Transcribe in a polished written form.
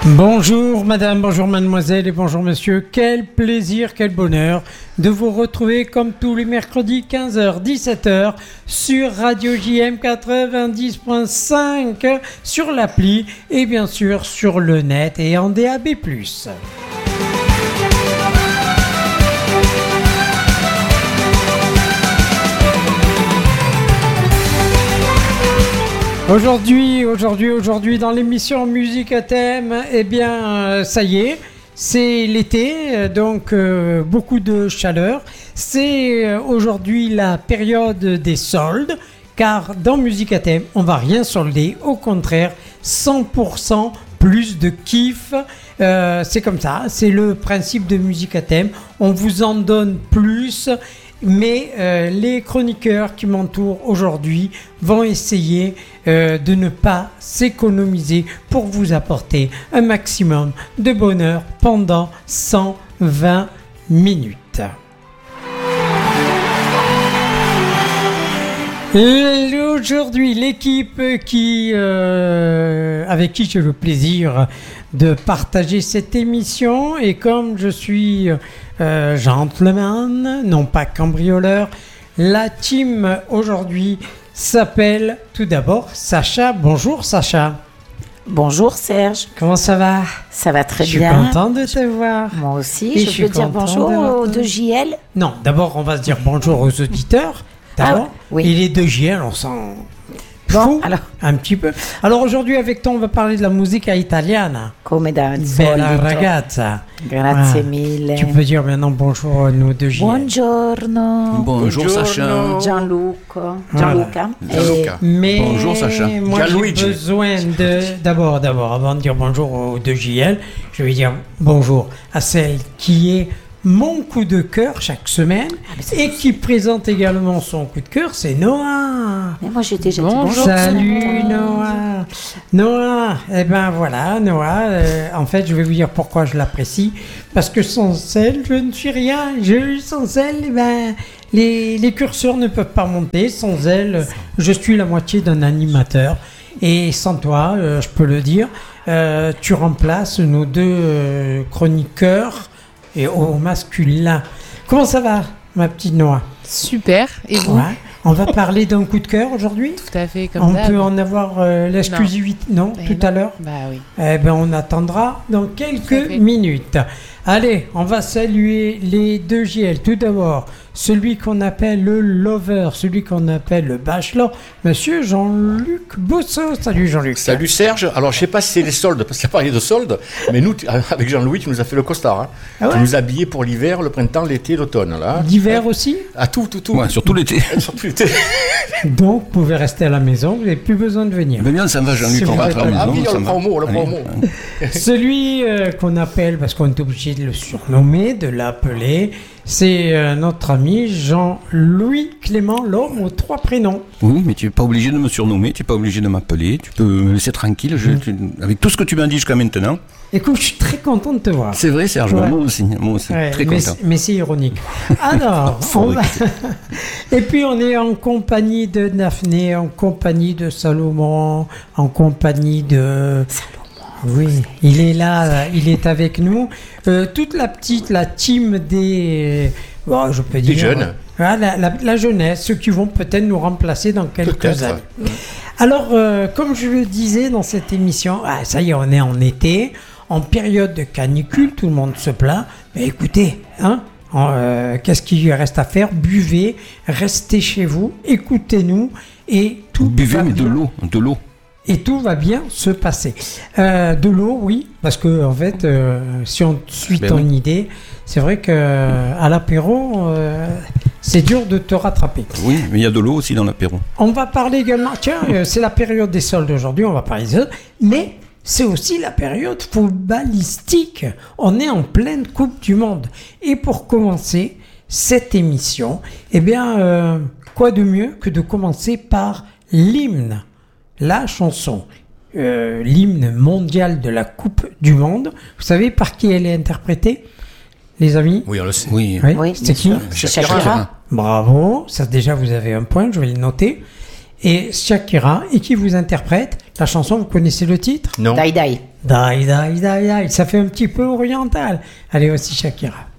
Bonjour madame, bonjour mademoiselle et bonjour monsieur. Quel plaisir, quel bonheur de vous retrouver comme tous les mercredis 15h-17h sur Radio JM 90.5 sur l'appli et bien sûr sur le net et en DAB+. Aujourd'hui, dans l'émission Musique à thème, eh bien, ça y est, c'est l'été, donc beaucoup de chaleur. C'est aujourd'hui la période des soldes, car dans Musique à thème, on va rien solder, au contraire, 100% plus de kiff. C'est comme ça, c'est le principe de Musique à thème. On vous en donne plus. Mais les chroniqueurs qui m'entourent aujourd'hui vont essayer de ne pas s'économiser pour vous apporter un maximum de bonheur pendant 120 minutes. Aujourd'hui, l'équipe avec qui j'ai le plaisir de partager cette émission, et comme je suis gentleman, non pas cambrioleur, la team aujourd'hui s'appelle tout d'abord Sacha. Bonjour Sacha. Bonjour Serge. Comment ça va? Ça va très bien. Je suis content de te voir. Moi aussi. Et je peux dire bonjour aux deux JL? Non, d'abord on va se dire bonjour aux auditeurs. D'abord, oui. Et les deux JL, on s'en bon, alors. Un petit peu. Alors aujourd'hui avec toi on va parler de la musica italiana. Come da Bella ragazza. Grazie mille. Tu peux dire maintenant bonjour à nos deux JL. Buongiorno. Bonjour Sacha. Gianluca. Mais bonjour Sacha. Moi j'ai besoin d'abord avant de dire bonjour aux deux JL, je vais dire bonjour à celle qui est mon coup de cœur chaque semaine et qui présente également son coup de cœur, c'est Noah. Mais moi j'ai déjà dit bonjour. Salut Noah. Noah, eh ben voilà Noah, en fait je vais vous dire pourquoi je l'apprécie, parce que sans elle je ne suis rien. Sans elle, eh ben, les curseurs ne peuvent pas monter, sans elle je suis la moitié d'un animateur, et sans toi, je peux le dire, tu remplaces nos deux chroniqueurs et au masculin. Comment ça va, ma petite Noah? Super, et vous? Ouais. On va parler d'un coup de cœur aujourd'hui. Tout à fait, comme on d'hab. peut en avoir l'exclusivité, non, tout à l'heure? Bah oui. Eh ben, on attendra dans quelques minutes. Allez, on va saluer les deux JL. Tout d'abord, celui qu'on appelle le lover, celui qu'on appelle le bachelor, monsieur Jean-Luc Bosso. Salut Jean-Luc. Salut Serge. Alors je sais pas si c'est les soldes, parce qu'il a parlé de soldes, mais nous, avec Jean-Louis, tu nous as fait le costard. Hein. Ah ouais? Tu nous as habillés pour l'hiver, le printemps, l'été, l'automne. Là. L'hiver aussi? Ah, tout. Ouais, surtout l'été. Surtout l'été. Donc, vous pouvez rester à la maison, vous n'avez plus besoin de venir. Mais bien, ça va, Jean-Luc, on va à la maison. Ah oui, on le prend au mot, Celui qu'on appelle, parce qu'on est obligé de le surnommer, de l'appeler, c'est notre ami Jean-Louis Clément, l'homme aux 3 prénoms. Oui, mais tu n'es pas obligé de me surnommer, tu n'es pas obligé de m'appeler, tu peux me laisser tranquille, avec tout ce que tu m'as dit jusqu'à maintenant. Écoute, je suis très content de te voir. C'est vrai, Serge, ouais. moi aussi, ouais, très content. Mais c'est ironique. Alors, et puis on est en compagnie de Daphné, en compagnie de Salomon, en compagnie de... Oui, il est là, il est avec nous. Toute la team des... Bon, je peux dire... Des jeunes. La jeunesse, ceux qui vont peut-être nous remplacer dans quelques années. Alors, comme je le disais dans cette émission, ça y est, on est en été, en période de canicule, tout le monde se plaint. Mais écoutez, qu'est-ce qu'il reste à faire? Buvez, restez chez vous, écoutez-nous et tout. Buvez, mais de l'eau. Et tout va bien se passer. De l'eau, oui, parce que en fait, si on suit ton idée, c'est vrai qu'à l'apéro, c'est dur de te rattraper. Oui, mais il y a de l'eau aussi dans l'apéro. On va parler également, c'est la période des soldes aujourd'hui, on va parler des soldes, mais c'est aussi la période footballistique. On est en pleine Coupe du Monde. Et pour commencer cette émission, eh bien, quoi de mieux que de commencer par l'hymne, la chanson, l'hymne mondial de la Coupe du Monde. Vous savez par qui elle est interprétée, les amis? Oui, on le sait. Oui. C'est qui? Shakira. Bravo, ça déjà vous avez un point, je vais le noter. et Shakira, et qui vous interprète la chanson. Vous connaissez le titre? Non. Dai Dai. Dai, dai, dai, dai. Ça fait un petit peu oriental. Allez, voici Shakira.